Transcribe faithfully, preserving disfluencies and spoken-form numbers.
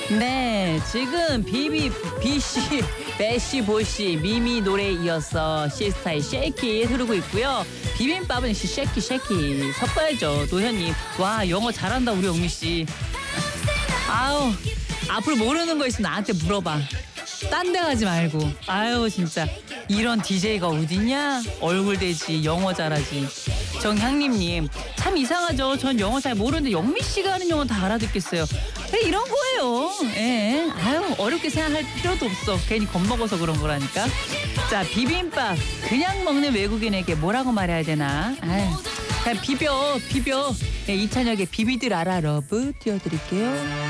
네, 지금 비비, 비씨, 베씨, 보씨, 미미 노래에 이어서 시스타의 쉐이키 흐르고 있고요. 비빔밥은 역시 쉐키, 쉐키 섞어야죠. 노현님, 와 영어 잘한다 우리 영미 씨. 아우, 앞으로 모르는 거 있으면 나한테 물어봐. 딴 데 가지 말고. 아유 진짜 이런 디제이가 어딨냐? 얼굴 되지 영어 잘하지. 정향림님, 참 이상하죠. 전 영어 잘 모르는데 영미 씨가 하는 영어 다 알아듣겠어요. 왜 이런 거예요? 예. 아유 어렵게 생각할 필요도 없어. 괜히 겁먹어서 그런 거라니까. 자, 비빔밥 그냥 먹는 외국인에게 뭐라고 말해야 되나? 아유, 그냥 비벼 비벼. 네, 이찬혁의 비비들 알아 러브 띄워드릴게요.